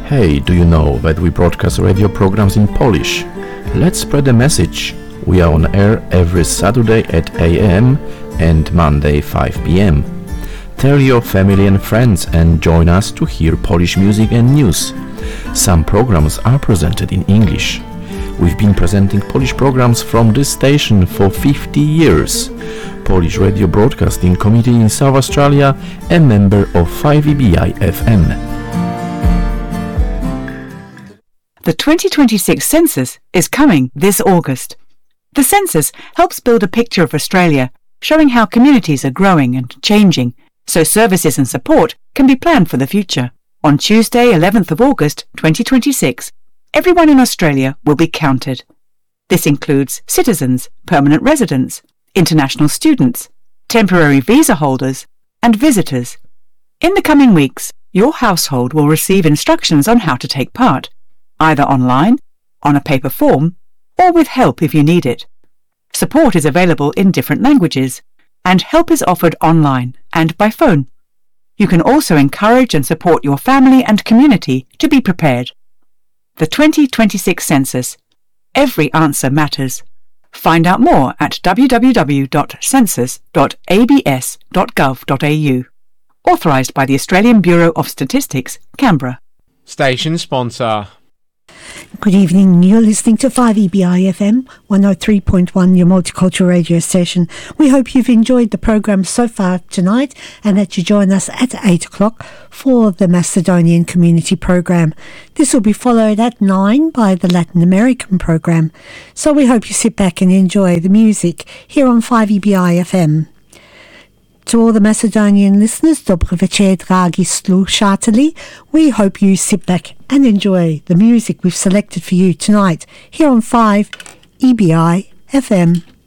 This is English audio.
Hey, do you know that we broadcast radio programs in Polish? Let's spread the message. We are on air every Saturday at 8 a.m. and Monday 5 p.m. Tell your family and friends and join us to hear Polish music and news. Some programs are presented in English. We've been presenting Polish programs from this station for 50 years. Polish Radio Broadcasting Committee in South Australia, a member of 5EBI FM. The 2026 census is coming this August. The census helps build a picture of Australia, showing how communities are growing and changing, so services and support can be planned for the future. On Tuesday, 11th of August 2026, everyone in Australia will be counted. This includes citizens, permanent residents, international students, temporary visa holders, and visitors. In the coming weeks, your household will receive instructions on how to take part, either online, on a paper form, or with help if you need it. Support is available in different languages, and help is offered online and by phone. You can also encourage and support your family and community to be prepared. The 2026 Census. Every answer matters. Find out more at www.census.abs.gov.au. Authorised by the Australian Bureau of Statistics, Canberra. Station sponsor. Good evening. You're listening to 5EBI FM 103.1, your multicultural radio station. We hope you've enjoyed the program so far tonight and that you join us at 8 o'clock for the Macedonian Community Program. This will be followed at 9 by the Latin American program. So we hope you sit back and enjoy the music here on 5EBI FM. To all the Macedonian listeners, Dobre večer, dragi slušatelji. We hope you sit back and enjoy the music we've selected for you tonight here on 5 EBI FM.